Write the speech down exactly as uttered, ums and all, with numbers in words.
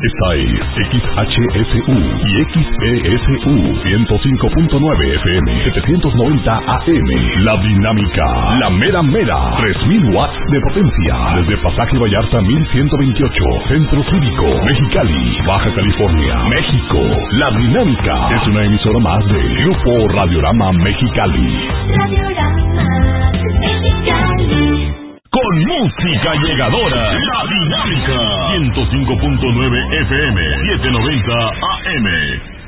Esta es X H S U y X P S U ciento cinco punto nueve F M, setecientos noventa A M. La Dinámica, la mera mera, tres mil watts de potencia. Desde Pasaje Vallarta mil ciento veintiocho, Centro Cívico, Mexicali, Baja California, México. La Dinámica es una emisora más de Grupo Radiorama Mexicali. Radiorama Mexicali. Con música llegadora, La Dinámica, ciento cinco punto nueve F M, setecientos noventa A M.